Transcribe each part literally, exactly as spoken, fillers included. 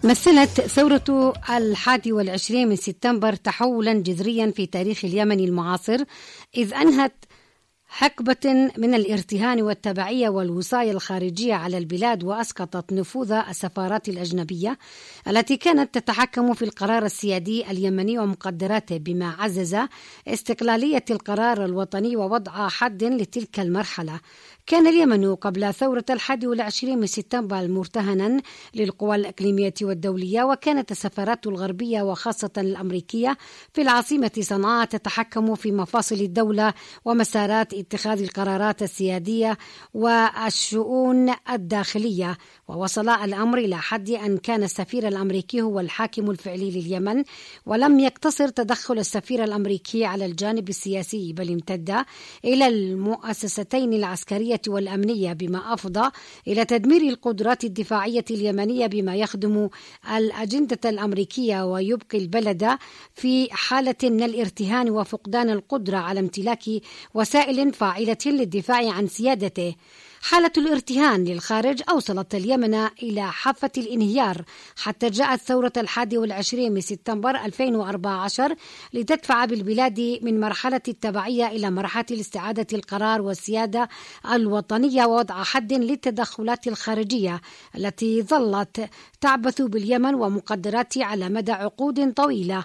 مثلت ثورة الحادي والعشرين من سبتمبر تحولا جذريا في تاريخ اليمن المعاصر، إذ أنهت حقبة من الارتهان والتبعية والوصاية الخارجية على البلاد، وأسقطت نفوذ السفارات الأجنبية التي كانت تتحكم في القرار السيادي اليمني ومقدراته، بما عزز استقلالية القرار الوطني ووضع حد لتلك المرحلة. كان اليمن قبل ثورة الحادي والعشرين من سبتمبر مرتهنا للقوى الإقليمية والدولية، وكانت السفارات الغربية وخاصة الأمريكية في العاصمة صنعاء تتحكم في مفاصل الدولة ومسارات اتخاذ القرارات السيادية والشؤون الداخلية. ووصل الأمر إلى حد أن كان السفير الأمريكي هو الحاكم الفعلي لليمن، ولم يقتصر تدخل السفير الأمريكي على الجانب السياسي، بل امتد إلى المؤسستين العسكرية والأمنية، بما أفضى إلى تدمير القدرات الدفاعية اليمنية بما يخدم الأجندة الأمريكية ويبقي البلد في حالة من الارتهان وفقدان القدرة على امتلاك وسائل فاعلة للدفاع عن سيادته. حالة الارتهان للخارج أوصلت اليمن إلى حافة الانهيار، حتى جاءت ثورة الحادي والعشرين من سبتمبر ألفين وأربعة عشر لتدفع بالبلاد من مرحلة التبعية إلى مرحلة استعادة القرار والسيادة الوطنية، ووضع حد للتدخلات الخارجية التي ظلت تعبث باليمن ومقدراتها على مدى عقود طويلة.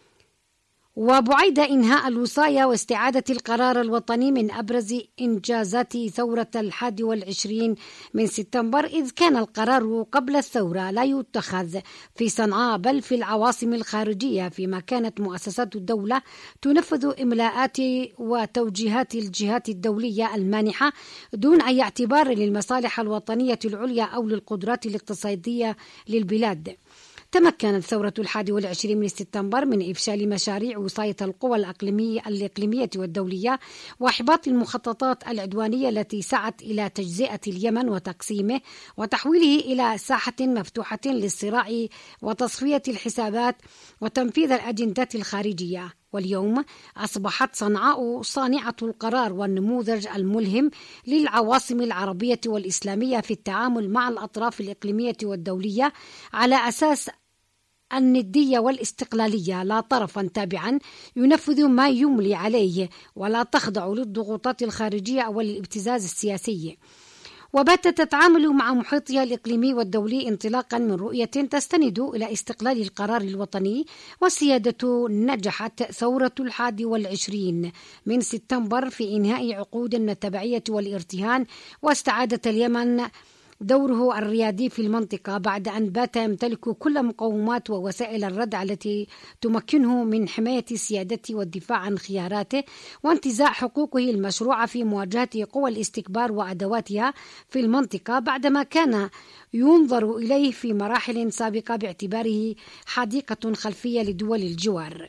وبعيد إنهاء الوصاية واستعادة القرار الوطني من أبرز إنجازات ثورة الحادي والعشرين من سبتمبر، إذ كان القرار قبل الثورة لا يتخذ في صنعاء بل في العواصم الخارجية، فيما كانت مؤسسات الدولة تنفذ إملاءات وتوجيهات الجهات الدولية المانحة دون أي اعتبار للمصالح الوطنية العليا أو للقدرات الاقتصادية للبلاد. تمكنت ثورة الحادي والعشرين من سبتمبر من إفشال مشاريع وصاية القوى الإقليمية, الإقليمية والدولية وإحباط المخططات العدوانية التي سعت إلى تجزئة اليمن وتقسيمه وتحويله إلى ساحة مفتوحة للصراع وتصفية الحسابات وتنفيذ الأجندات الخارجية. واليوم أصبحت صنعاء صانعة القرار والنموذج الملهم للعواصم العربية والإسلامية في التعامل مع الأطراف الإقليمية والدولية على أساس الندية والاستقلالية، لا طرفا تابعا ينفذ ما يملي عليه ولا تخضع للضغوطات الخارجية أو الابتزاز السياسي. وباتت تتعامل مع محيطها الإقليمي والدولي انطلاقا من رؤية تستند إلى استقلال القرار الوطني والسيادة. نجحت ثورة الحادي والعشرين من سبتمبر في إنهاء عقود من التبعية والارتهان واستعادة اليمن دوره الريادي في المنطقة، بعد أن بات يمتلك كل مقومات ووسائل الردع التي تمكنه من حماية سيادته والدفاع عن خياراته وانتزاع حقوقه المشروعة في مواجهة قوى الاستكبار وأدواتها في المنطقة، بعدما كان ينظر إليه في مراحل سابقة باعتباره حديقة خلفية لدول الجوار.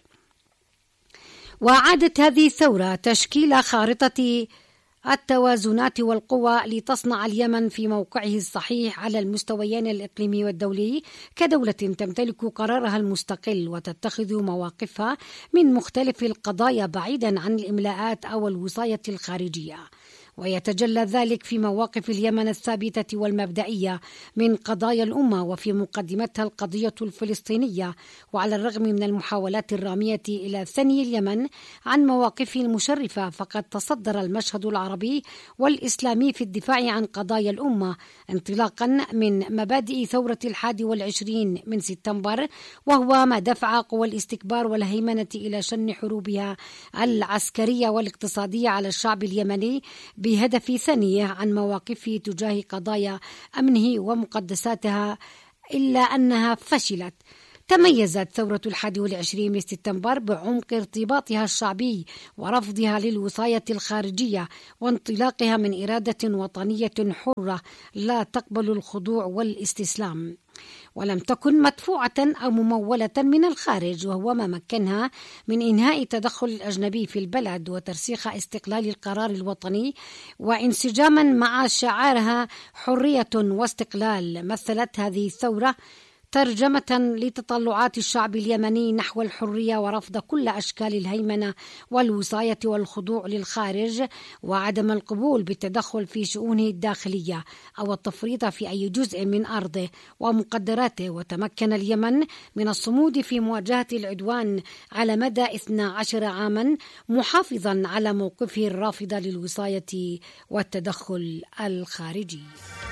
وعادت هذه الثورة تشكيل خارطة التوازنات والقوى لتصنع اليمن في موقعه الصحيح على المستويين الإقليمي والدولي كدولة تمتلك قرارها المستقل وتتخذ مواقفها من مختلف القضايا بعيدا عن الإملاءات أو الوصاية الخارجية. ويتجلى ذلك في مواقف اليمن الثابتة والمبدئية من قضايا الأمة، وفي مقدمتها القضية الفلسطينية. وعلى الرغم من المحاولات الرامية إلى ثني اليمن عن مواقفه المشرفة، فقد تصدر المشهد العربي والإسلامي في الدفاع عن قضايا الأمة انطلاقا من مبادئ ثورة الحادي والعشرين من سبتمبر، وهو ما دفع قوى الاستكبار والهيمنة إلى شن حروبها العسكرية والاقتصادية على الشعب اليمني بهدف ثانية عن مواقفه تجاه قضايا أمنه ومقدساتها، إلا أنها فشلت. تميزت ثورة الحادي والعشرين من سبتمبر بعمق ارتباطها الشعبي ورفضها للوصاية الخارجية وانطلاقها من إرادة وطنية حرة لا تقبل الخضوع والاستسلام، ولم تكن مدفوعة أو ممولة من الخارج، وهو ما مكنها من إنهاء التدخل الأجنبي في البلد وترسيخ استقلال القرار الوطني وانسجاما مع شعارها حرية واستقلال. مثلت هذه الثورة ترجمة لتطلعات الشعب اليمني نحو الحرية ورفض كل أشكال الهيمنة والوصاية والخضوع للخارج وعدم القبول بالتدخل في شؤونه الداخلية أو التفريط في أي جزء من أرضه ومقدراته. وتمكن اليمن من الصمود في مواجهة العدوان على مدى اثني عشر عاما، محافظا على موقفه الرافض للوصاية والتدخل الخارجي.